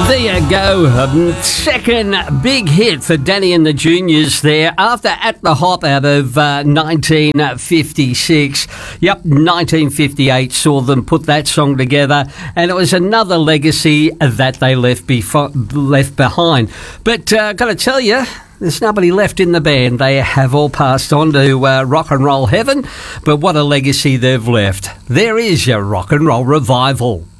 There you go. Second big hit for Danny and the Juniors there after At the Hop out of 1956. Yep, 1958 saw them put that song together, and it was another legacy that they left behind. But got to tell you, there's nobody left in the band. They have all passed on to rock and roll heaven, but what a legacy they've left. There is your rock and roll revival.